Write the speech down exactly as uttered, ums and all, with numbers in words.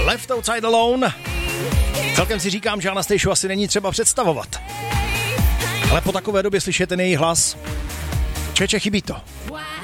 Left Outside Alone. Celkem si říkám, že Anastasiu asi není třeba představovat. Ale po takové době slyšet ten její hlas. Čeče, chybí to.